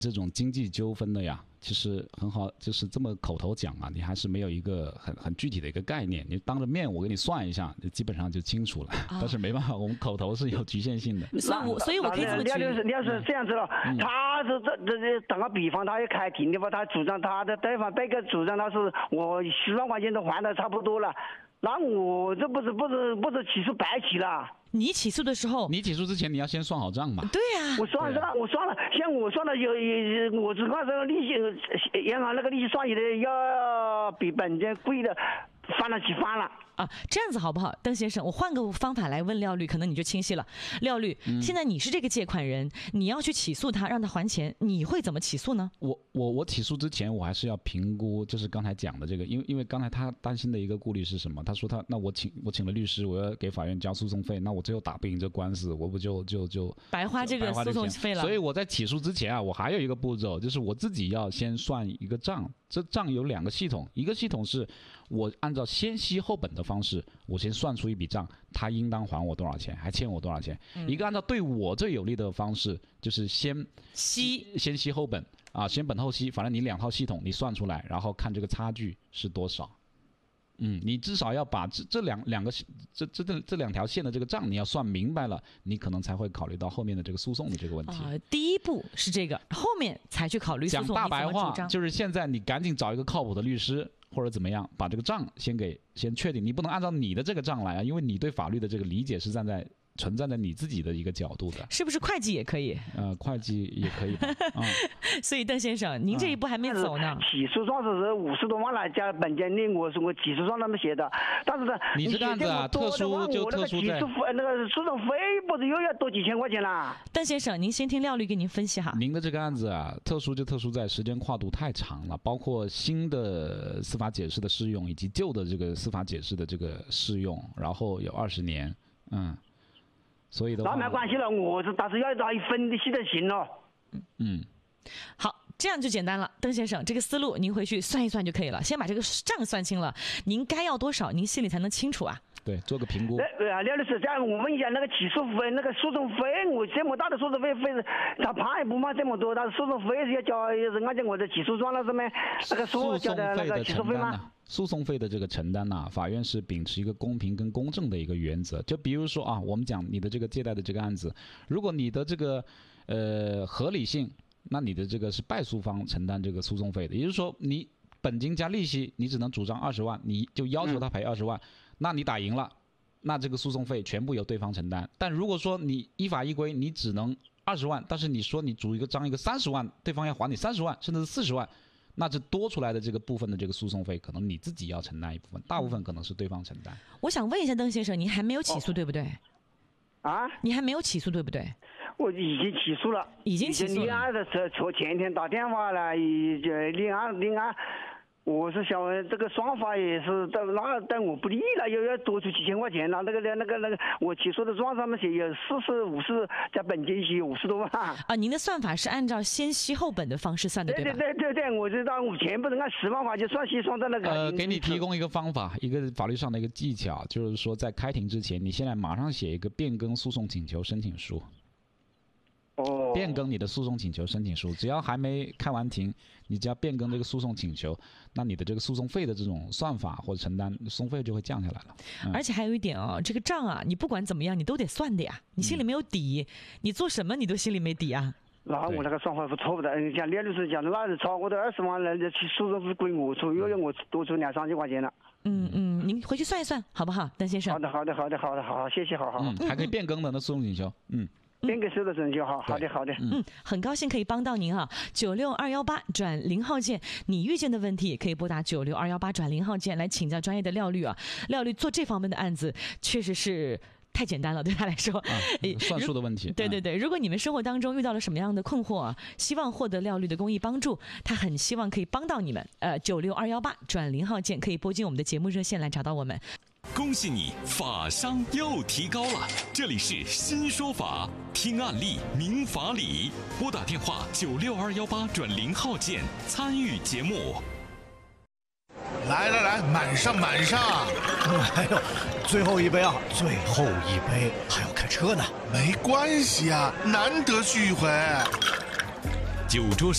这种经济纠纷的呀，其实很好，就是这么口头讲啊，你还是没有一个很具体的一个概念。你当着面我给你算一下，基本上就清楚了。但是没办法，我们口头是有局限性的。 所以我可以这么举例。 你要是这样子了，他是这打个比方，他要开庭的话，他主张他的对方被告主张他是我10万块钱都还的差不多了，那我这不是起诉白起了？ 你起诉的时候， 你起诉之前你要先算好账嘛？ 对呀、 我算了，像我算了我只看这个利息，银行那个利息算起来要比本金贵的翻了几番了。 啊，这样子好不好，邓先生？我换个方法来问廖律，可能你就清晰了。廖律，现在你是这个借款人，你要去起诉他，让他还钱，你会怎么起诉呢？ 我起诉之前，我还是要评估，就是刚才讲的这个，因为刚才他担心的一个顾虑是什么？他说那我请了律师，我要给法院交诉讼费，那我最后打不赢这官司，我不就白花这个诉讼费了？ 所以我在起诉之前啊，我还有一个步骤，就是我自己要先算一个账。这账有2个系统，一个系统是我按照先息后本的方式，我先算出一笔账，他应当还我多少钱，还欠我多少钱。一个按照对我最有利的方式，就是先息后本啊，先本后息，反正你2套系统你算出来，然后看这个差距是多少。你至少要把这两条线的这个账你要算明白了，你可能才会考虑到后面的这个诉讼的这个问题。 第一步是这个，后面才去考虑诉讼。 讲大白话就是现在你赶紧找一个靠谱的律师或者怎么样，把这个账先确定。你不能按照你的这个账来啊，因为你对法律的这个理解是存在你自己的一个角度的。 是不是会计也可以？ 会计也可以。 所以邓先生，您这一步还没走呢。 起诉状是50多万了，加本金的，我起诉状那么写的，但是呢， 你这个案子啊，特殊就特殊在那个诉讼费不是又要多几千块钱啦？ 邓先生，您先听廖律给您分析哈。 您的这个案子啊，特殊就特殊在时间跨度太长了，包括新的司法解释的适用以及旧的这个司法解释的这个适用，然后有20年，所以的话， 那没关系了，但是要找一分析就行了。 好，这样就简单了。邓先生，这个思路您回去算一算就可以了，先把这个账算清了，您该要多少，您心里才能清楚啊。 对，做个评估。 廖律师，这样我问一下，那个起诉费、那个诉讼费，我这么大的诉讼费，他判也不判这么多，但是诉讼费是要交，按照我的起诉状了，上面那个所交的那个起诉费吗？ 诉讼费的这个承担呐，法院是秉持一个公平跟公正的一个原则。就比如说啊，我们讲你的这个借贷的这个案子，如果你的这个合理性，那你的这个是败诉方承担这个诉讼费的，也就是说你本金加利息，你只能主张20万，你就要求他赔20万，那你打赢了，那这个诉讼费全部由对方承担。但如果说你依法依规，你只能20万，但是你说你主张一个30万，对方要还你30万，甚至是40万。那这多出来的这个部分的这个诉讼费，可能你自己要承担一部分，大部分可能是对方承担。 我想问一下邓先生，您还没有起诉对不对？你还没有起诉对不对？ 我已经起诉了， 已经起诉了。 立案的时候，前天打电话来，立案。我是想这个算法也是对我不利了，又要多出几千块钱了。那个，我起诉的状上面写有40、50加本金息50多万。 您的算法是按照先息后本的方式算的，对吧？ 对，我知道，我全部能按10万块就算息算在那个。 给你提供一个方法，一个法律上的一个技巧，就是说在开庭之前，你现在马上写一个变更诉讼请求申请书。变更你的诉讼请求申请书，只要还没开完庭，你只要变更这个诉讼请求，那你的这个诉讼费的这种算法或者承担诉讼费就会降下来了。 而且还有一点这个账啊，你不管怎么样你都得算的呀，你心里没有底，你做什么你都心里没底啊。 那我那个算法是错误的，像廖律师讲的，那是超过的20万了，去诉讼费归我出，又要我多出2、3千块钱了。 您回去算一算好不好，邓先生？ 好的，好，谢谢，好。 还可以变更的那诉讼请求， 变更收的请求，好的。 很高兴可以帮到您啊，96218+0号键，你遇见的问题也可以拨打96218+0号键来请教专业的廖律啊。廖律做这方面的案子确实是太简单了，对他来说， 算数的问题。 对，如果你们生活当中遇到了什么样的困惑希望获得廖律的公益帮助，他很希望可以帮到你们。96218+0号键可以拨进我们的节目热线来找到我们。 恭喜你，法商又提高了！这里是新说法，听案例明法理，拨打电话96218+0号键参与节目。 来，满上！哎呦，最后一杯啊，最后一杯，还要开车呢。没关系啊，难得聚一回。 酒桌